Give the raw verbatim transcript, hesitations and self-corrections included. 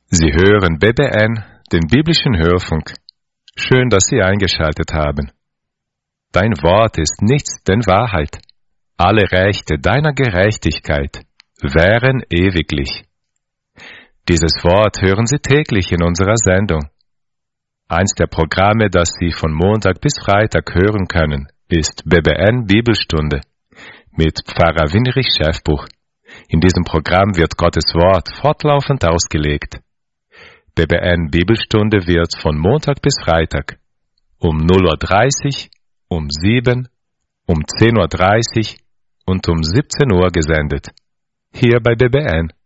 Sie hören B B N, den biblischen Hörfunk. Schön, dass Sie eingeschaltet haben. Dein Wort ist nichts denn Wahrheit. Alle Rechte deiner Gerechtigkeit wären ewiglich. Dieses Wort hören Sie täglich in unserer Sendung. Eins der Programme, das Sie von Montag bis Freitag hören können, ist B B N Bibelstunde mit Pfarrer Winrich Schäfbuch. In diesem Programm wird Gottes Wort fortlaufend ausgelegt. B B N Bibelstunde wird von Montag bis Freitag um null Uhr dreißig, um sieben, um zehn Uhr dreißig und um siebzehn Uhr gesendet. Hier bei B B N.